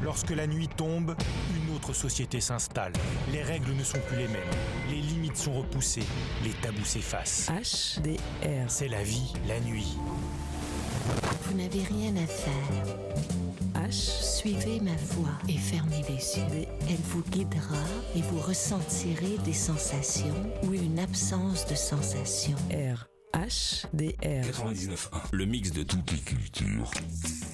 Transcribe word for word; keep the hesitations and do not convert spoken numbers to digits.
Lorsque la nuit tombe, une autre société s'installe. Les règles ne sont plus les mêmes. Les limites sont repoussées. Les tabous s'effacent. H D R. C'est la vie, la nuit. Vous n'avez rien à faire. H. Suivez ma voix et fermez les yeux. D. Elle vous guidera et vous ressentirez des sensations ou une absence de sensations. R. H D R. quatre-vingt-dix-neuf point un. Le mix de toutes les cultures.